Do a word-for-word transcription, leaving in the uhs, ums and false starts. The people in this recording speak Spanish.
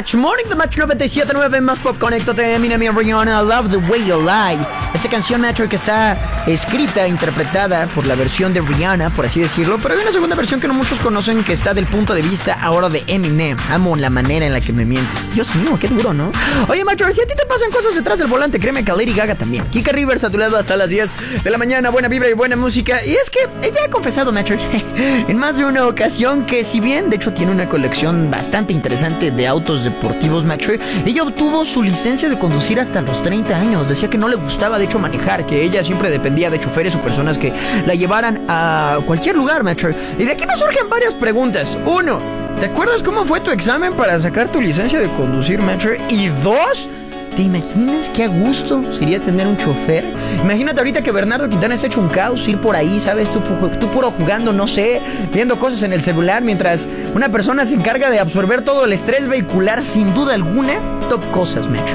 Match Morning, The Match noventa y siete punto nueve, más pop, conéctate, Eminem y Rihanna, Love the Way You Lie. Esta canción, Match, que está escrita, interpretada por la versión de Rihanna, por así decirlo, pero hay una segunda versión que no muchos conocen, que está del punto de vista ahora de Eminem. Amo la manera en la que me mientes. Dios mío, qué duro, ¿no? Oye, Match, si a ti te pasan cosas detrás del volante, créeme que a Lady Gaga también. Kika Rivers a tu lado hasta las diez de la mañana, buena vibra y buena música. Y es que ella ha confesado, Match, en más de una ocasión, que si bien, de hecho, tiene una colección bastante interesante de autos deportivos, Match, ella obtuvo su licencia de conducir hasta los treinta años. Decía que no le gustaba, de hecho, manejar, que ella siempre dependía de choferes o personas que la llevaran a cualquier lugar, Match. Y de aquí nos surgen varias preguntas. Uno, ¿te acuerdas cómo fue tu examen para sacar tu licencia de conducir, Match? Y dos, ¿te imaginas qué a gusto sería tener un chofer? Imagínate ahorita que Bernardo Quintana está hecho un caos, ir por ahí, ¿sabes? Tú, tú puro jugando, no sé, viendo cosas en el celular, mientras una persona se encarga de absorber todo el estrés vehicular, sin duda alguna. Top cosas, Match.